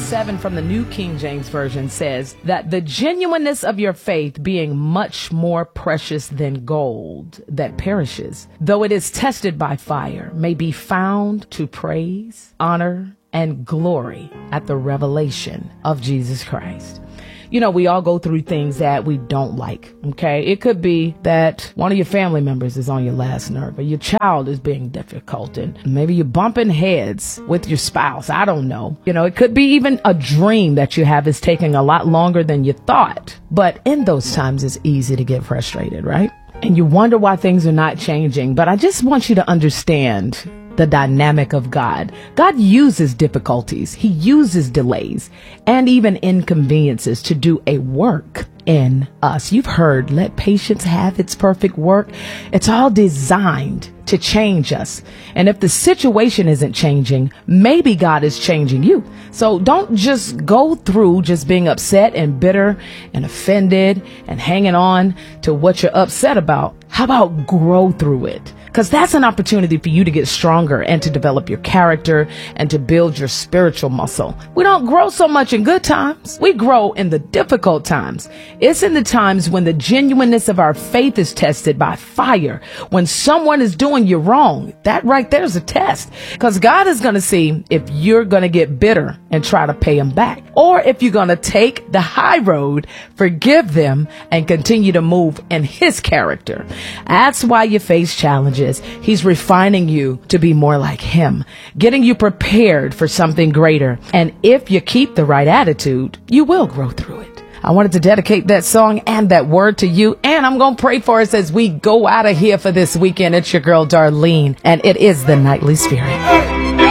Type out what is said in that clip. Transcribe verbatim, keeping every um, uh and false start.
seven from the New King James Version says that the genuineness of your faith being much more precious than gold that perishes, though it is tested by fire, may be found to praise, honor, and glory at the revelation of Jesus Christ. You know, we all go through things that we don't like, okay? It could be that one of your family members is on your last nerve, or your child is being difficult, and maybe you're bumping heads with your spouse. I don't know. You know, it could be even a dream that you have is taking a lot longer than you thought. But in those times, it's easy to get frustrated, right? And you wonder why things are not changing. But I just want you to understand the dynamic of God. God uses difficulties. He uses delays and even inconveniences to do a work in us. You've heard, let patience have its perfect work. It's all designed to change us. And if the situation isn't changing, maybe God is changing you. So don't just go through just being upset and bitter and offended and hanging on to what you're upset about. How about grow through it? Because that's an opportunity for you to get stronger and to develop your character and to build your spiritual muscle. We don't grow so much in good times. We grow in the difficult times. It's in the times when the genuineness of our faith is tested by fire. When someone is doing you wrong, that right there is a test. Because God is going to see if you're going to get bitter and try to pay them back, or if you're going to take the high road, forgive them, and continue to move in His character. That's why you face challenges. He's refining you to be more like Him, getting you prepared for something greater. And if you keep the right attitude, you will grow through it. I wanted to dedicate that song and that word to you. And I'm going to pray for us as we go out of here for this weekend. It's your girl, Darlene, and it is the Nightly Spirit.